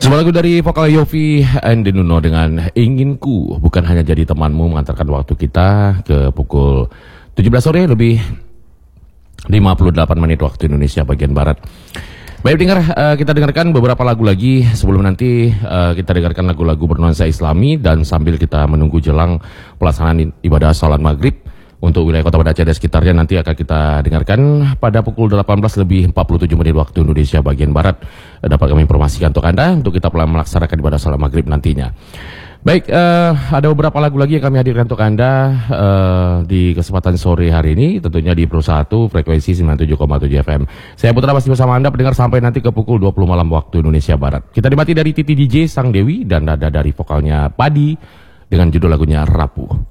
Sebuah lagu dari vokal Yofi and Nuno dengan Inginku. Bukan hanya jadi temanmu, mengantarkan waktu kita ke pukul 17 sore lebih 58 menit waktu Indonesia bagian Barat. Baik dengar, kita dengarkan beberapa lagu lagi sebelum nanti kita dengarkan lagu-lagu bernuansa Islami, dan sambil kita menunggu jelang pelaksanaan ibadah salat maghrib untuk wilayah Kota Banda Aceh dan sekitarnya, nanti akan kita dengarkan pada pukul 18 lebih 47 menit waktu Indonesia bagian Barat. Dapat kami informasikan untuk Anda untuk kita melaksanakan ibadah salat maghrib nantinya. Baik, ada beberapa lagu lagi yang kami hadirkan untuk Anda di kesempatan sore hari ini, tentunya di Pro 1 frekuensi 97,7 FM. Saya Putra masih bersama Anda pendengar sampai nanti ke pukul 20 malam waktu Indonesia Barat. Kita dimati dari Titi DJ Sang Dewi dan nada dari vokalnya Padi dengan judul lagunya Rapuh.